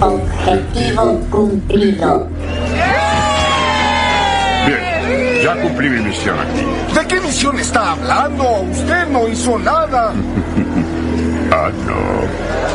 Objetivo cumplido. Bien, ya cumplí mi misión aquí. ¿De qué misión está hablando? Usted no hizo nada. Ah, no.